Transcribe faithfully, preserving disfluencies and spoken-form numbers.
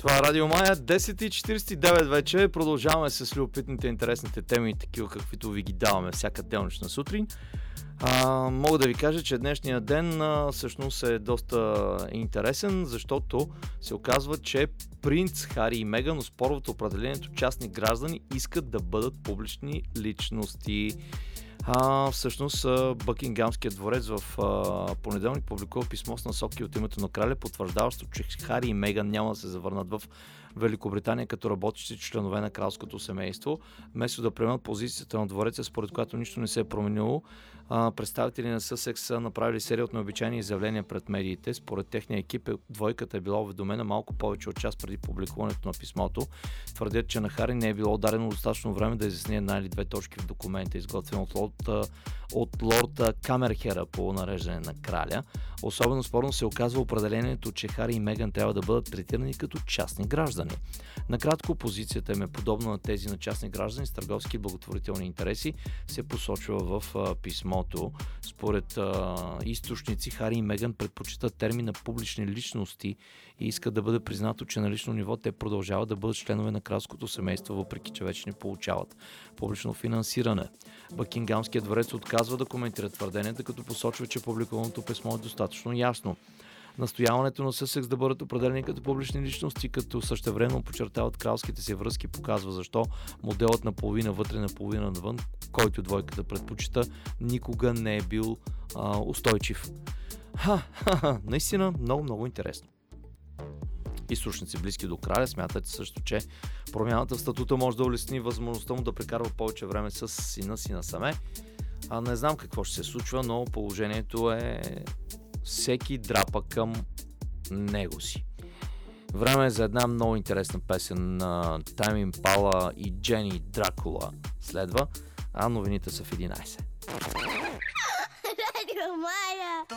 Това е Радио Мая, десет и четирийсет и девет вече. Продължаваме с любопитните, интересните теми, такива каквито ви ги даваме всяка делнична сутрин. А, мога да ви кажа, че днешния ден а, всъщност е доста интересен, защото се оказва, че принц Хари и Меган оспорват определението частни граждани искат да бъдат публични личности. А, всъщност Бъкингамският дворец в а, понеделник публикува писмо с насоки от името на краля, потвърждаващо, че Хари и Меган няма да се завърнат в Великобритания като работещи членове на кралското семейство. Вместо да приемат позицията на двореца, според която нищо не се е променило, а, представители на Съсекс са направили серия от необичайни изявления пред медиите. Според техния екип двойката е била уведомена малко повече от час преди публикуването на писмото. Твърдят, че на Хари не е било дадено достатъчно време да изясни една или две точки в документа, изготвен от лорд, от лорд Камерхера по нареждане на краля. Особено спорно се оказва определението, че Хари и Меган трябва да бъдат третирани като частни граждани. Накратко, позицията им е подобна на тези на частни граждани с търговски и благотворителни интереси, се посочва в а, писмото. Според а, източници, Хари и Меган предпочитат термина публични личности и искат да бъде признато, че на лично ниво те продължават да бъдат членове на кралското семейство, въпреки че вече не получават публично финансиране. Бъкингамският дворец отказва да коментира твърденията, като посочва, че публикуваното писмо е достатъчно ясно. Настояването на Съсекс да бъдат определени като публични личности, като същевременно подчертават кралските си връзки, показва защо моделът на половина вътре, на половина навън, който двойката предпочита, никога не е бил а, устойчив. Ха, ха, ха, наистина много, много интересно. Източници близки до краля смятат също, че промяната в статута може да улесни възможността му да прекарва повече време с сина си насаме. А не знам какво ще се случва, но положението е всеки драпа към него си. Време е за една много интересна песен на Тайм Импала и Джени Дракула следва, а новините са в единайсет.